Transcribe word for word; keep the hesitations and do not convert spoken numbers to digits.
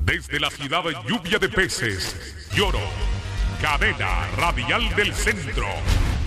Desde la ciudad lluvia de peces, Lloro, cadena radial del centro.